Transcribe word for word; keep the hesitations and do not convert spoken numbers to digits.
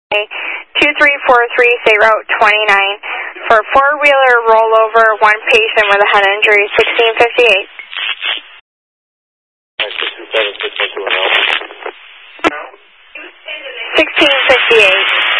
two three four three, State Route twenty-nine. For four-wheeler rollover, one patient with a head injury, sixteen fifty-eight. sixteen fifty-eight.